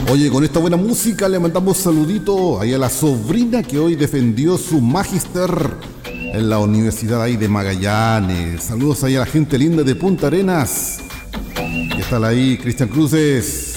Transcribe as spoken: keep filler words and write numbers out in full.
Oye, con esta buena música le mandamos saludito ahí a la sobrina que hoy defendió su magíster en la Universidad ahí de Magallanes. Saludos ahí a la gente linda de Punta Arenas. ¿Qué tal ahí, Cristian Cruces?